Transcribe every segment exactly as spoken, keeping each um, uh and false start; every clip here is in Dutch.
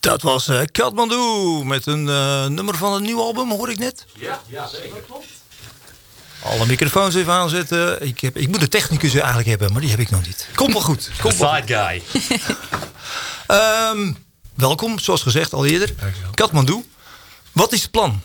Dat was uh, Kathmandu met een uh, nummer van een nieuw album, hoor ik net. Ja, ja zeker. Dat klopt. Alle microfoons even aanzetten. Ik, heb, ik moet de technicus eigenlijk hebben, maar die heb ik nog niet. Komt wel goed. Komt wel side guy. um, welkom, zoals gezegd al eerder. Kathmandu. Wat is het plan?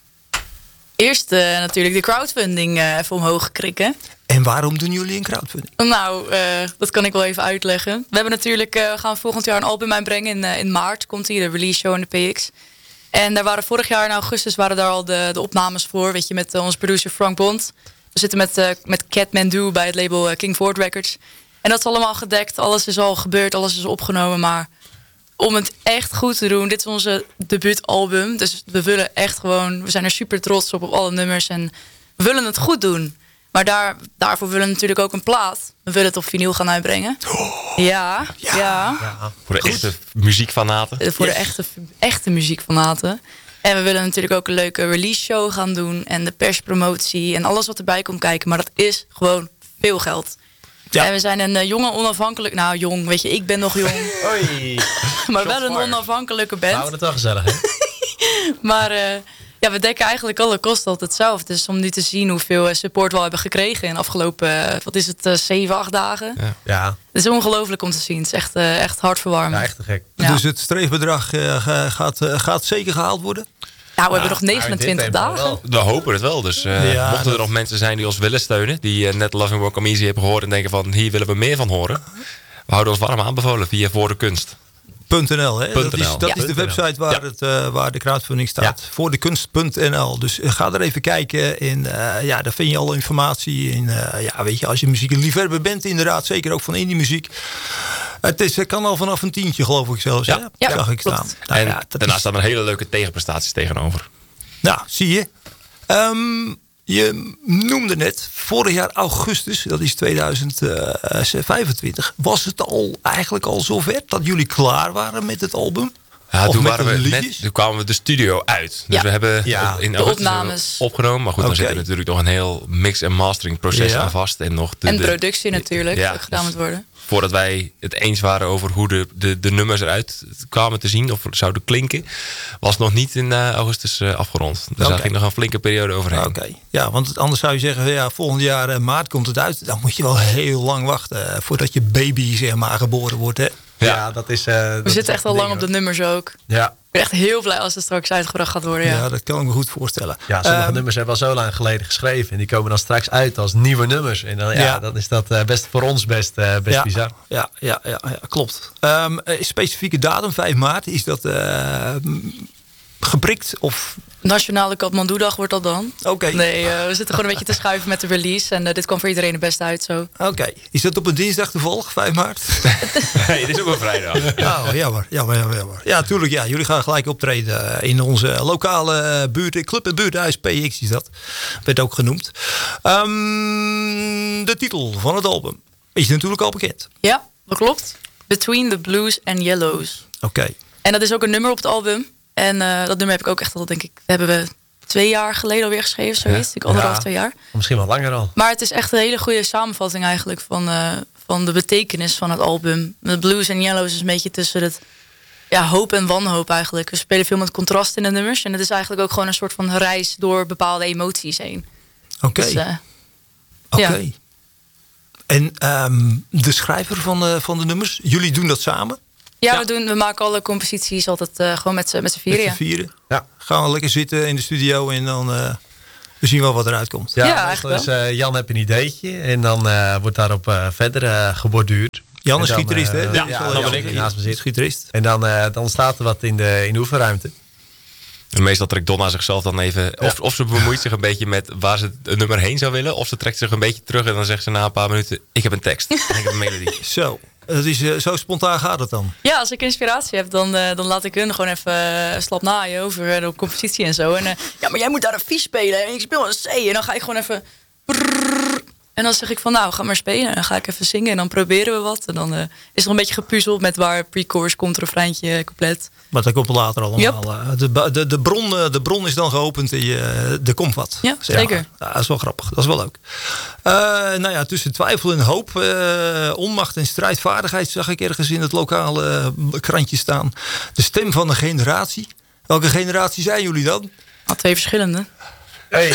Eerst uh, natuurlijk de crowdfunding uh, even omhoog krikken. En waarom doen jullie een crowdfunding? Nou, uh, dat kan ik wel even uitleggen. We hebben natuurlijk, uh, we gaan volgend jaar een album uitbrengen. In, uh, in maart komt hij, de release show in de P X. En daar waren vorig jaar in augustus waren daar al de, de opnames voor. Weet je, met uh, onze producer Frank Bond. We zitten met, uh, met Kathmandu bij het label uh, King Ford Records. En dat is allemaal gedekt. Alles is al gebeurd, alles is opgenomen. Maar om het echt goed te doen, dit is onze debuutalbum. Dus we willen echt gewoon, we zijn er super trots op, op alle nummers. En we willen het goed doen. Maar daar, daarvoor willen we natuurlijk ook een plaat. We willen het op vinyl gaan uitbrengen. Oh, ja, ja, ja. ja. Voor de goed. echte muziekfanaten. Voor yes. de echte, echte muziekfanaten. En we willen natuurlijk ook een leuke release show gaan doen. En de perspromotie en alles wat erbij komt kijken. Maar dat is gewoon veel geld. Ja. En we zijn een uh, jonge onafhankelijk... Nou, jong, weet je, ik ben nog jong. Oei. Maar wel een onafhankelijke band. Nou, dat wel gezellig, hè? Maar... Uh, Ja, we dekken eigenlijk alle kosten altijd zelf. Dus om nu te zien hoeveel support we al hebben gekregen in de afgelopen, wat is het, uh, zeven, acht dagen. Ja. ja. Het is ongelooflijk om te zien. Het is echt, uh, echt hartverwarmend. Ja, echt te gek. Ja. Dus het streefbedrag uh, gaat, uh, gaat zeker gehaald worden? Nou, we ja, hebben nog negenentwintig dagen. We hopen het wel. Dus uh, ja, mochten er dat... nog mensen zijn die ons willen steunen, die uh, net Loving Work Come Easy hebben gehoord en denken van hier willen we meer van horen. We houden ons warm aanbevolen via Voor de Kunst. .nl, hè? Dat is, dat ja. is de website waar, ja. het, uh, waar de crowdfunding staat. Ja. Voor de kunst punt n l. Dus uh, ga er even kijken. En uh, ja, daar vind je alle informatie. En uh, ja, weet je, als je muziekliefhebber bent, inderdaad, zeker ook van indie muziek. Het is, kan al vanaf een tientje, geloof ik zelfs. Ja, ja. ja. Zag ik staan. Nou, en ja, daarna is... staan er hele leuke tegenprestaties tegenover. Nou, zie je. Um, Je noemde net, vorig jaar augustus, dat is tweeduizend vijfentwintig... was het al eigenlijk al zover dat jullie klaar waren met het album? Ja, toen, waren we net, toen kwamen we de studio uit. Dus ja. we hebben ja. in de opnames opgenomen. Maar goed, okay. dan zit er natuurlijk nog een heel mix- en mastering proces ja. aan vast. En, nog de, en de, productie natuurlijk, ja, ook gedaan moet worden. Voordat wij het eens waren over hoe de, de, de nummers eruit kwamen te zien of zouden klinken, was nog niet in uh, augustus uh, afgerond. Dus okay. daar ging nog een flinke periode overheen. Oké, okay. ja, want anders zou je zeggen, ja, volgend jaar uh, maart komt het uit. Dan moet je wel heel lang wachten uh, voordat je baby zeg maar geboren wordt, hè? Ja, ja, dat is... Uh, we dat zitten is echt al lang op de nummers ook. Ja. Ik ben echt heel blij als het straks uitgebracht gaat worden. Ja, ja dat kan ik me goed voorstellen. Ja, sommige um, nummers hebben al zo lang geleden geschreven. En die komen dan straks uit als nieuwe nummers. En dan, ja, ja. dan is dat uh, best voor ons best, uh, best ja, bizar. Ja, ja, ja, ja klopt. Um, specifieke datum, vijf maart, is dat uh, geprikt of... Nationale Kathmandu-dag wordt dat dan. Oké. Okay. Nee, uh, we zitten gewoon een beetje te schuiven met de release. En uh, dit kwam voor iedereen het beste uit zo. Oké. Okay. Is dat op een dinsdag toevallig, vijf maart? Nee, het is op een vrijdag. Oh, jammer, jammer, jammer, jammer. Ja, tuurlijk. Ja, jullie gaan gelijk optreden in onze lokale buurt, club en buurthuis. P X is dat. Werd ook genoemd. Um, de titel van het album is natuurlijk al bekend. Ja, dat klopt. Between the Blues and Yellows. Oké. Okay. En dat is ook een nummer op het album. En uh, dat nummer heb ik ook echt al, denk ik, hebben we twee jaar geleden alweer geschreven, zoiets. Ja. Anderhalf, ja. twee jaar. Misschien wel langer al. Maar het is echt een hele goede samenvatting eigenlijk van, uh, van de betekenis van het album. De Blues and Yellows is een beetje tussen het ja, hoop en wanhoop eigenlijk. We spelen veel met contrast in de nummers. En het is eigenlijk ook gewoon een soort van reis door bepaalde emoties heen. Oké. Okay. Dus, uh, Oké. Okay. Ja. En um, de schrijver van de, van de nummers, jullie doen dat samen? Ja, ja. We, doen, we maken alle composities altijd uh, gewoon met z'n vieren. Met z'n vieren? Ja. Gaan we lekker zitten in de studio en dan uh, we zien wel wat eruit komt. Ja, ja echt wel. Uh, Jan heeft een ideetje en dan uh, wordt daarop uh, verder uh, geborduurd. Jan is gitarist, hè? Uh, ja, ja, dan ben ik naast me zit. Gitarist. En dan, uh, dan staat er wat in de, in de oefenruimte. En meestal trekt Donna zichzelf dan even... Ja. Of, of ze bemoeit zich een beetje met waar ze het nummer heen zou willen. Of ze trekt zich een beetje terug en dan zegt ze na een paar minuten... Ik heb een tekst en ik heb een melodie. Zo. Dat is, uh, zo spontaan gaat het dan? Ja, als ik inspiratie heb, dan, uh, dan laat ik hun gewoon even uh, slap naaien over uh, de compositie en zo. En uh, ja, maar jij moet daar een vies spelen en ik speel een C. En dan ga ik gewoon even... Brrr, En dan zeg ik van, nou, ga maar spelen. En dan ga ik even zingen en dan proberen we wat. En dan uh, is er een beetje gepuzzeld met waar pre-chorus komt, refreintje, couplet. Maar dat komt later allemaal. Yep. De, de, de, bron, de bron is dan geopend en je, er komt wat. Ja, zeker. Ja, dat is wel grappig. Dat is wel leuk. Uh, nou ja, tussen twijfel en hoop, uh, onmacht en strijdvaardigheid zag ik ergens in het lokale uh, krantje staan. De stem van een generatie. Welke generatie zijn jullie dan? Al twee verschillende. Hey.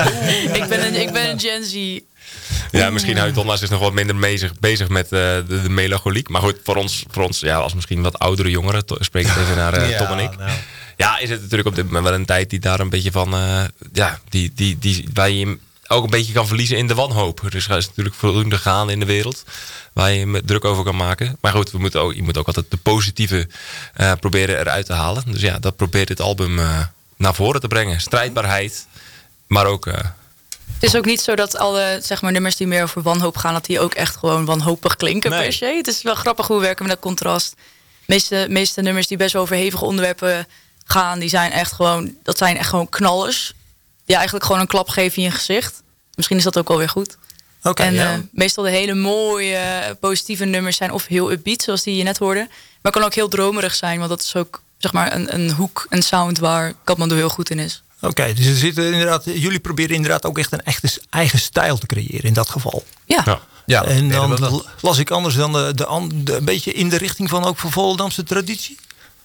ik, ben een, ik ben een Gen Z. Ja, misschien houdt Donna zich nog wat minder bezig, bezig met uh, de, de melancholiek. Maar goed, voor ons, voor ons ja, als misschien wat oudere jongeren, to, spreek ik even naar uh, ja, Tom en ik. Nou. Ja, is het natuurlijk op dit moment wel een tijd die daar een beetje van, uh, ja, die, die, die, waar je hem ook een beetje kan verliezen in de wanhoop. Er is natuurlijk voldoende gaande in de wereld waar je hem druk over kan maken. Maar goed, we moeten ook, je moet ook altijd de positieve uh, proberen eruit te halen. Dus ja, dat probeert dit album uh, naar voren te brengen. Strijdbaarheid, maar ook... Uh, Het is ook niet zo dat alle zeg maar, nummers die meer over wanhoop gaan, dat die ook echt gewoon wanhopig klinken nee. per se. Het is wel grappig hoe we werken met dat contrast. De meeste, meeste nummers die best wel over hevige onderwerpen gaan, die zijn echt gewoon, dat zijn echt gewoon knallers. Die eigenlijk gewoon een klap geven in je gezicht. Misschien is dat ook wel weer goed. Okay, en ja. uh, meestal de hele mooie, positieve nummers zijn of heel upbeat, zoals die je net hoorde. Maar kan ook heel dromerig zijn, want dat is ook zeg maar een, een hoek, een sound waar Kathmandu heel goed in is. Oké, okay, dus er zitten inderdaad, jullie proberen inderdaad ook echt een echte eigen stijl te creëren in dat geval. Ja. ja. Ja, en dan dat. las ik anders dan de, de, de, een beetje in de richting van ook van Volendamse traditie?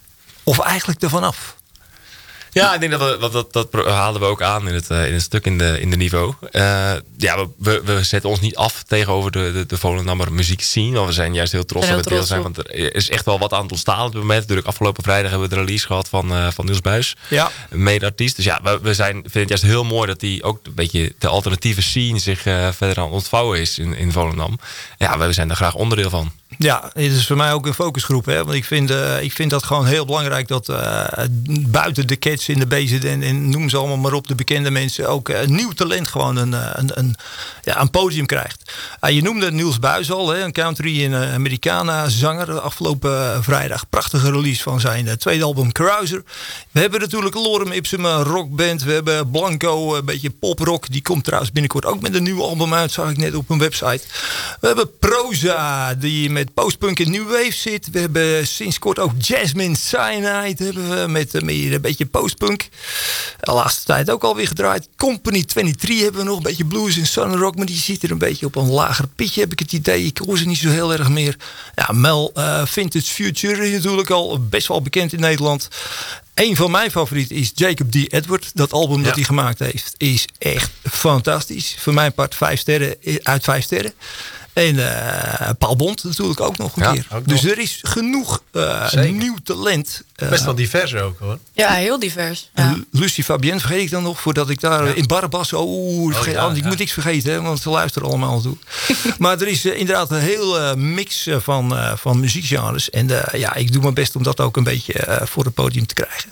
Of eigenlijk ervan af? Ja, ik denk dat we, dat, dat, dat halen we ook aan in het, uh, in het stuk in de, in de niveau. Uh, ja, we, we zetten ons niet af tegenover de, de, de Volendammer muziekscene. Want we zijn juist heel trots dat we deel zijn. Want er is echt wel wat aan het ontstaan op het moment. Natuurlijk afgelopen vrijdag hebben we de release gehad van, uh, van Niels Buijs. Ja. Een mede-artiest. Dus ja, we, we zijn, vinden het juist heel mooi dat die ook een beetje de alternatieve scene zich uh, verder aan het ontvouwen is in, in Volendam. Ja, we zijn daar graag onderdeel van. Ja, het is voor mij ook een focusgroep. Hè? Want ik vind, uh, ik vind dat gewoon heel belangrijk dat uh, buiten de cats in de bezit en, en noem ze allemaal maar op, de bekende mensen, ook uh, nieuw talent gewoon een, een, een, ja, een podium krijgt. Uh, je noemde Niels Buijs al, hè? Een country- en uh, Americana zanger. Afgelopen uh, vrijdag prachtige release van zijn uh, tweede album Cruiser. We hebben natuurlijk Lorem Ipsum uh, rockband. We hebben Blanco, uh, een beetje poprock. Die komt trouwens binnenkort ook met een nieuw album uit, zag ik net op een website. We hebben Proza, die met postpunk en new wave zit. We hebben sinds kort ook Jasmine Cyanide hebben we met meer een beetje postpunk. De laatste tijd ook alweer gedraaid. Company drieëntwintig hebben we nog, een beetje blues en sun rock, maar die zit er een beetje op een lager pitje, heb ik het idee. Ik hoor ze niet zo heel erg meer. Ja, Mel uh, Vintage Future is natuurlijk al best wel bekend in Nederland. Een van mijn favorieten is Jacob D. Edward. Dat album ja. dat hij gemaakt heeft is echt fantastisch. Voor mijn part vijf sterren uit vijf sterren. En uh, Paul Bond natuurlijk ook nog een ja, keer. Dus nog. Er is genoeg uh, nieuw talent. Uh, Best wel divers ook hoor. Ja, heel divers. Ja. Lucie Fabienne vergeet ik dan nog. Voordat ik daar ja. in Barabbas... Oh, oh vergeet, ja, ik ja. moet niks vergeten. Hè, want ze luisteren allemaal toe. Maar er is uh, inderdaad een heel uh, mix uh, van, uh, van muziekgenres. En uh, ja, ik doe mijn best om dat ook een beetje uh, voor het podium te krijgen.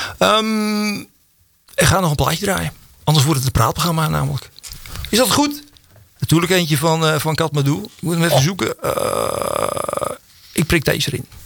Um, ik ga nog een plaatje draaien. Anders wordt het een praatprogramma namelijk. Is dat goed? Natuurlijk eentje van, uh, van Kathmandu. Ik moet hem even oh. zoeken. Uh, ik prik deze erin.